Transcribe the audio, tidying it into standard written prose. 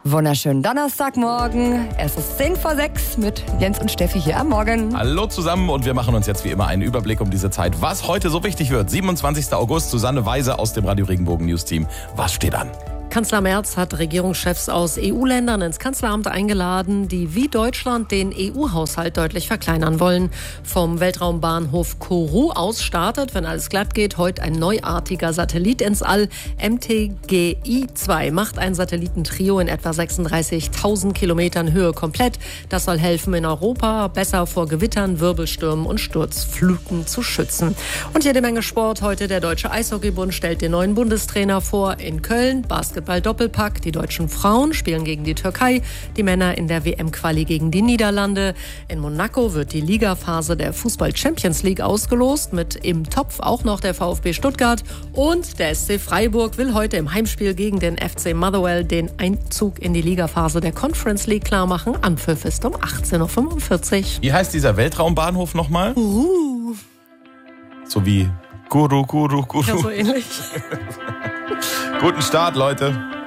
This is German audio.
Wunderschönen Donnerstagmorgen. Es ist 5:10 mit Jens und Steffi hier am Morgen. Hallo zusammen und wir machen uns jetzt wie immer einen Überblick um diese Zeit, was heute so wichtig wird. 27. August, Susanne Weise aus dem Radio Regenbogen News Team. Was steht an? Kanzler Merz hat Regierungschefs aus EU-Ländern ins Kanzleramt eingeladen, die wie Deutschland den EU-Haushalt deutlich verkleinern wollen. Vom Weltraumbahnhof Kourou aus startet, wenn alles glatt geht, heute ein neuartiger Satellit ins All. MTGI-2 macht ein Satellitentrio in etwa 36.000 Kilometern Höhe komplett. Das soll helfen, in Europa besser vor Gewittern, Wirbelstürmen und Sturzfluten zu schützen. Und jede Menge Sport. Heute der Deutsche Eishockeybund stellt den neuen Bundestrainer vor in Köln. Basketball-Doppelpack. Die deutschen Frauen spielen gegen die Türkei, die Männer in der WM-Quali gegen die Niederlande. In Monaco wird die Ligaphase der Fußball-Champions League ausgelost, mit im Topf auch noch der VfB Stuttgart. Und der SC Freiburg will heute im Heimspiel gegen den FC Motherwell den Einzug in die Ligaphase der Conference League klarmachen. Anpfiff ist um 18:45 Uhr. Wie heißt dieser Weltraumbahnhof nochmal? So wie Guru. Ja, so ähnlich. Guten Start, Leute.